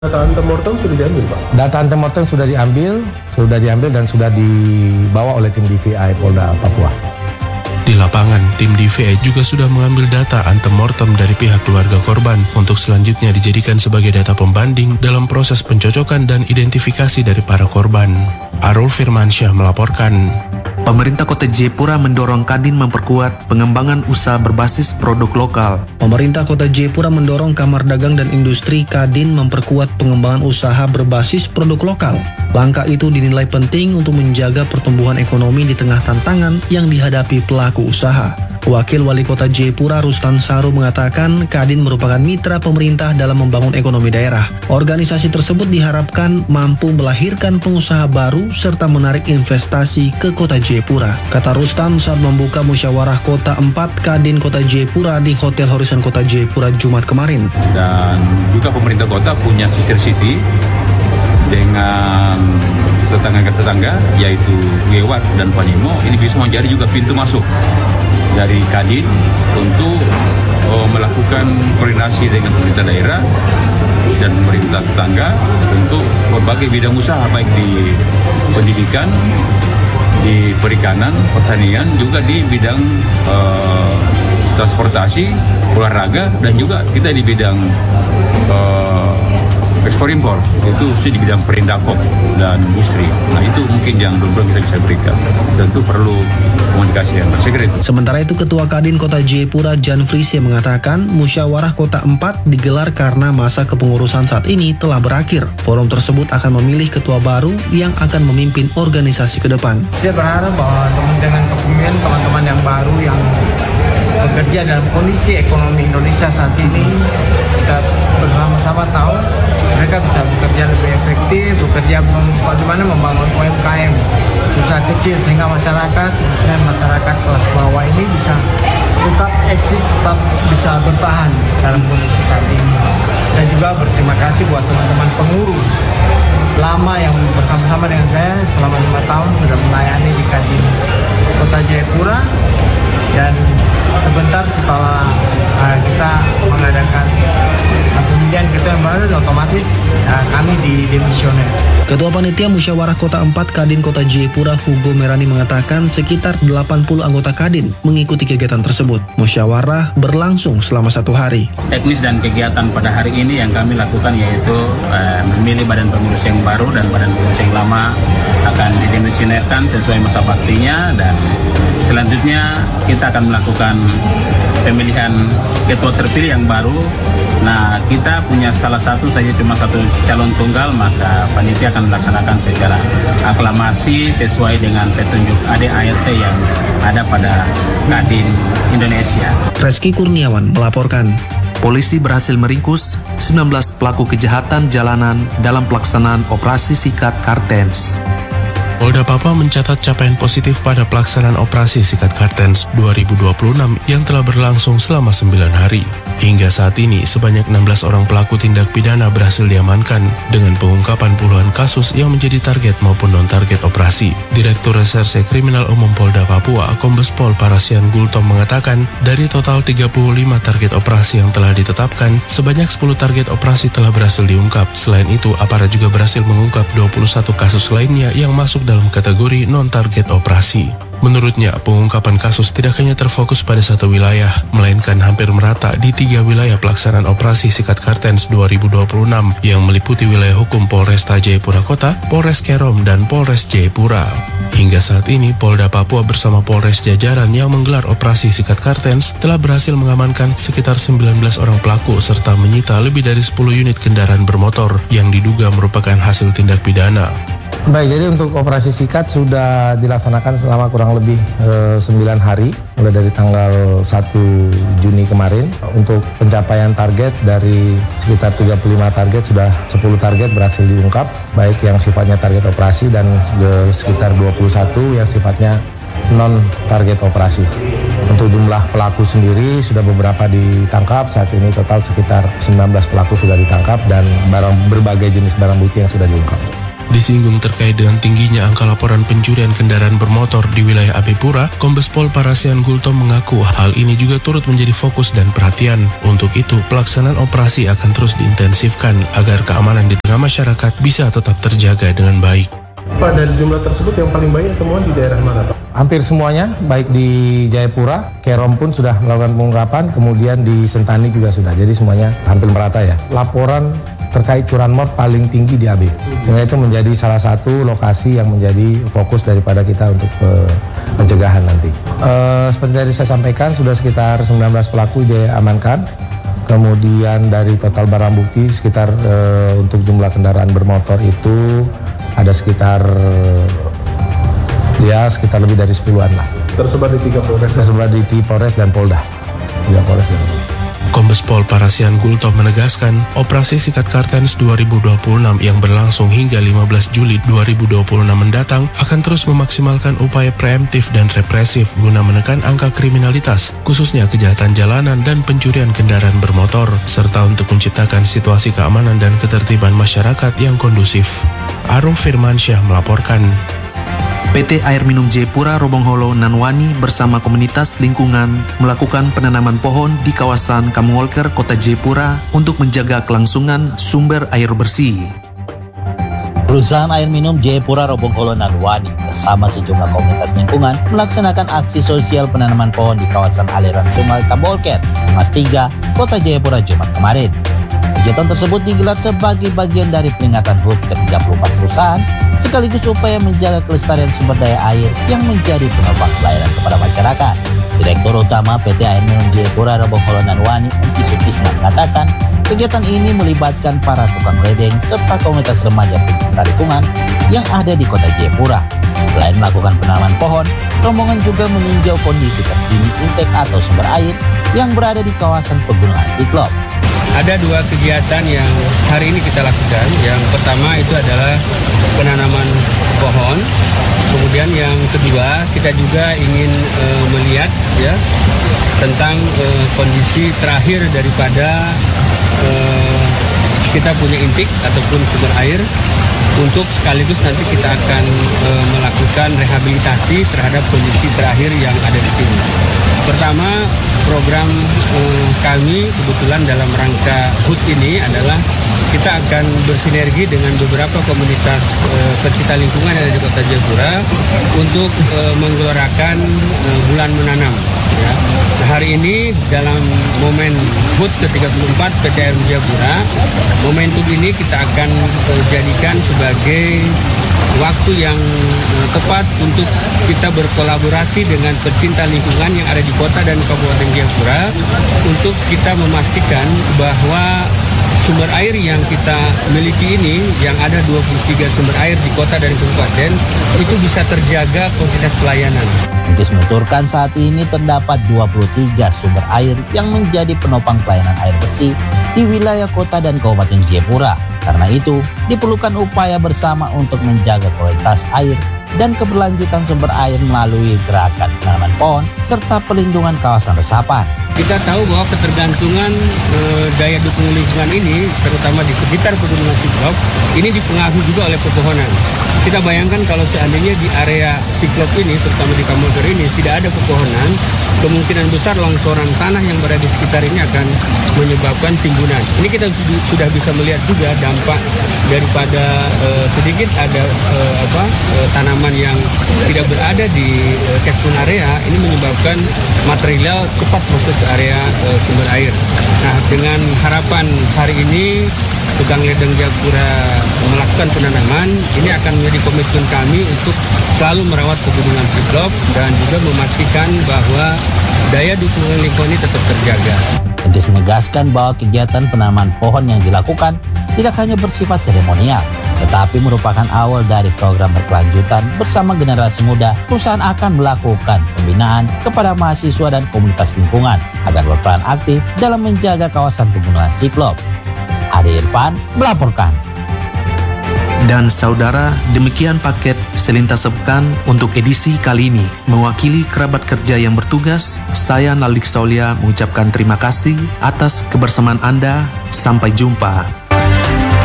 Data antemortem sudah diambil, Pak? Data antemortem sudah diambil dan sudah dibawa oleh tim DVI Polda Papua. Di lapangan, tim DVI juga sudah mengambil data antemortem dari pihak keluarga korban untuk selanjutnya dijadikan sebagai data pembanding dalam proses pencocokan dan identifikasi dari para korban. Arul Firmansyah melaporkan. Pemerintah Kota Jayapura mendorong Kadin memperkuat pengembangan usaha berbasis produk lokal. Pemerintah Kota Jayapura mendorong Kamar Dagang dan Industri Kadin memperkuat pengembangan usaha berbasis produk lokal. Langkah itu dinilai penting untuk menjaga pertumbuhan ekonomi di tengah tantangan yang dihadapi pelaku usaha. Wakil Wali Kota Jayapura Rustan Saru mengatakan Kadin merupakan mitra pemerintah dalam membangun ekonomi daerah. Organisasi tersebut diharapkan mampu melahirkan pengusaha baru serta menarik investasi ke Kota Jayapura. Kata Rustan saat membuka musyawarah Kota 4 Kadin Kota Jayapura di Hotel Horizon Kota Jayapura Jumat kemarin. Dan juga pemerintah kota punya sister city dengan tetangga-tetangga yaitu Gewat dan Panimo. Ini bisa menjadi juga pintu masuk dari Kadin untuk melakukan koordinasi dengan pemerintah daerah dan pemerintah tetangga untuk berbagai bidang usaha baik di pendidikan, di perikanan, pertanian, juga di bidang transportasi, olahraga, dan juga kita di bidang ekspor impor, itu sih di bidang perindakop dan industri. Nah itu mungkin yang belum kita bisa berikan. Tentu perlu komunikasi yang bersegera. Sementara itu Ketua Kadin Kota Jayapura Jan Frise mengatakan musyawarah Kota 4 digelar karena masa kepengurusan saat ini telah berakhir. Forum tersebut akan memilih ketua baru yang akan memimpin organisasi ke depan. Saya berharap bahwa dengan kepemimpinan teman-teman yang baru yang bekerja dalam kondisi ekonomi Indonesia saat ini, kita bersama-sama tahu mereka bisa bekerja lebih efektif, bekerja bagaimana membangun UMKM, usaha kecil, sehingga masyarakat, khususnya masyarakat kelas bawah ini bisa tetap eksis, tetap bisa bertahan dalam kondisi saat ini. Saya juga berterima kasih buat teman-teman pengurus lama yang bersama-sama dengan saya selama 5 tahun sudah melayani di Kadin Kota Jayapura, dan sebentar setelah kita mengadakan pemilihan ketua yang baru, otomatis kami didemisioner. Ketua Panitia Musyawarah Kota 4 Kadin Kota Jayapura Hugo Merani mengatakan sekitar 80 anggota Kadin mengikuti kegiatan tersebut. Musyawarah berlangsung selama 1 hari. Teknis dan kegiatan pada hari ini yang kami lakukan yaitu memilih badan pengurus yang baru dan badan pengurus yang lama akan didemisionerkan sesuai masa baktinya, dan selanjutnya kita akan melakukan pemilihan ketua terpilih yang baru. Nah, kita punya salah satu saja, cuma satu calon tunggal, maka panitia akan melaksanakan secara aklamasi sesuai dengan petunjuk ADART yang ada pada Kadin Indonesia. Reski Kurniawan melaporkan. Polisi berhasil meringkus 19 pelaku kejahatan jalanan dalam pelaksanaan operasi Sikat Kartens. Polda Papua mencatat capaian positif pada pelaksanaan operasi Sikat Kartens 2026 yang telah berlangsung selama 9 hari. Hingga saat ini, sebanyak 16 orang pelaku tindak pidana berhasil diamankan dengan pengungkapan puluhan kasus yang menjadi target maupun non-target operasi. Direktur Reserse Kriminal Umum Polda Papua, Kombes Pol Parasian Gultom mengatakan, dari total 35 target operasi yang telah ditetapkan, sebanyak 10 target operasi telah berhasil diungkap. Selain itu, aparat juga berhasil mengungkap 21 kasus lainnya yang masuk dalam kategori non-target operasi. Menurutnya, pengungkapan kasus tidak hanya terfokus pada satu wilayah, melainkan hampir merata di 3 wilayah pelaksanaan operasi Sikat Kartens 2026 yang meliputi wilayah hukum Polresta Jayapura Kota, Polres Kerom, dan Polres Jayapura. Hingga saat ini, Polda Papua bersama Polres jajaran yang menggelar operasi Sikat Kartens telah berhasil mengamankan sekitar 19 orang pelaku serta menyita lebih dari 10 unit kendaraan bermotor yang diduga merupakan hasil tindak pidana. Baik, jadi untuk operasi Sikat sudah dilaksanakan selama kurang lebih 9 hari, mulai dari tanggal 1 Juni kemarin. Untuk pencapaian target dari sekitar 35 target, sudah 10 target berhasil diungkap, baik yang sifatnya target operasi dan sekitar 21 yang sifatnya non-target operasi. Untuk jumlah pelaku sendiri sudah beberapa ditangkap, saat ini total sekitar 19 pelaku sudah ditangkap dan berbagai jenis barang bukti yang sudah diungkap. Disinggung terkait dengan tingginya angka laporan pencurian kendaraan bermotor di wilayah AB Pura, Kombes Pol Parasian Gultom mengaku hal ini juga turut menjadi fokus dan perhatian. Untuk itu, pelaksanaan operasi akan terus diintensifkan agar keamanan di tengah masyarakat bisa tetap terjaga dengan baik. Pak, dari jumlah tersebut yang paling banyak temuan di daerah mana, Pak? Hampir semuanya, baik di Jayapura, Kerom pun sudah melakukan pengungkapan, kemudian di Sentani juga sudah. Jadi semuanya hampir merata ya. Laporan terkait curanmor paling tinggi di AB. Sehingga itu menjadi salah satu lokasi yang menjadi fokus daripada kita untuk pencegahan nanti. Seperti tadi saya sampaikan, sudah sekitar 19 pelaku diamankan. Kemudian dari total barang bukti sekitar untuk jumlah kendaraan bermotor itu ada sekitar lebih dari 10-an lah. Tersebar di 3 Polres. Tersebar di Polres dan Polda. 3 Polres dan Polda. Kombes Pol Parasian Gultom menegaskan, operasi Sikat Kartens 2026 yang berlangsung hingga 15 Juli 2026 mendatang akan terus memaksimalkan upaya preemptif dan represif guna menekan angka kriminalitas, khususnya kejahatan jalanan dan pencurian kendaraan bermotor, serta untuk menciptakan situasi keamanan dan ketertiban masyarakat yang kondusif. Aruf Firmansyah melaporkan. PT Air Minum Jayapura Robongholo Nanwani bersama komunitas lingkungan melakukan penanaman pohon di kawasan Kamwolker, Kota Jayapura untuk menjaga kelangsungan sumber air bersih. Perusahaan air minum Jayapura Robongholo Nanwani bersama sejumlah komunitas lingkungan melaksanakan aksi sosial penanaman pohon di kawasan aliran sungai Kamwolker, Mas 3, Kota Jayapura Jumat kemarin. Kegiatan tersebut digelar sebagai bagian dari peringatan HUT ke-34 perusahaan sekaligus upaya menjaga kelestarian sumber daya air yang menjadi penopang pelayanan kepada masyarakat. Direktur Utama PT Air Minum Jayapura Robongholo Nanwani, Enti Sutisna mengatakan, kegiatan ini melibatkan para tukang ledeng serta komunitas remaja pencinta lingkungan yang ada di Kota Jayapura. Selain melakukan penanaman pohon, rombongan juga meninjau kondisi terkini intake atau sumber air yang berada di kawasan Pegunungan Siklop. Ada 2 kegiatan yang hari ini kita lakukan. Yang pertama itu adalah penanaman pohon. Kemudian yang kedua kita juga ingin melihat ya tentang kondisi terakhir daripada kita punya intake ataupun sumber air, untuk sekaligus nanti kita akan melakukan rehabilitasi terhadap kondisi terakhir yang ada di sini. Pertama, program kami kebetulan dalam rangka HUT ini adalah kita akan bersinergi dengan beberapa komunitas pecinta lingkungan yang ada di Kota Jayapura untuk menggelorakan bulan menanam. Ya. Nah, hari ini dalam momen HUT ke-34 PT Air Jayapura, momentum ini kita akan jadikan sebagai waktu yang tepat untuk kita berkolaborasi dengan pecinta lingkungan yang ada di kota dan Kabupaten Jayapura untuk kita memastikan bahwa sumber air yang kita miliki ini, yang ada 23 sumber air di kota dan kabupaten, itu bisa terjaga kualitas pelayanan. Entis menuturkan saat ini terdapat 23 sumber air yang menjadi penopang pelayanan air bersih di wilayah kota dan Kabupaten Jayapura. Karena itu, diperlukan upaya bersama untuk menjaga kualitas air dan keberlanjutan sumber air melalui gerakan penanaman pohon serta pelindungan kawasan resapan. Kita tahu bahwa ketergantungan daya dukung lingkungan ini, terutama di sekitar Pegunungan Siklop, ini dipengaruhi juga oleh pepohonan. Kita bayangkan kalau seandainya di area Siklop ini, terutama di Kamwolker ini, tidak ada pepohonan, kemungkinan besar longsoran tanah yang berada di sekitar ini akan menyebabkan timbunan. Ini kita sudah bisa melihat juga dampak daripada sedikit ada tanaman yang tidak berada di catchment area, ini menyebabkan material cepat masuk ke area sumber air. Nah, dengan harapan hari ini tukang ledeng Jayapura melakukan penanaman, ini akan menjadi komitmen kami untuk selalu merawat Pegunungan Siklop dan juga memastikan bahwa daya dukung lingkungan ini tetap terjaga. Entis menegaskan bahwa kegiatan penanaman pohon yang dilakukan tidak hanya bersifat seremonial, tetapi merupakan awal dari program berkelanjutan bersama generasi muda. Perusahaan akan melakukan pembinaan kepada mahasiswa dan komunitas lingkungan agar berperan aktif dalam menjaga kawasan Pegunungan Siklop. Ade Irfan melaporkan. Dan saudara, demikian paket Selintas Sepekan untuk edisi kali ini. Mewakili kerabat kerja yang bertugas, saya Nalik Saulia mengucapkan terima kasih atas kebersamaan Anda. Sampai jumpa.